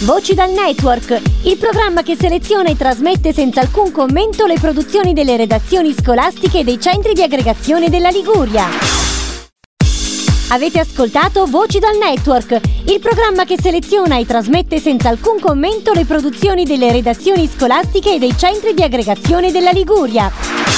Voci dal Network, il programma che seleziona e trasmette senza alcun commento le produzioni delle redazioni scolastiche e dei centri di aggregazione della Liguria. Avete ascoltato Voci dal Network, il programma che seleziona e trasmette senza alcun commento le produzioni delle redazioni scolastiche e dei centri di aggregazione della Liguria.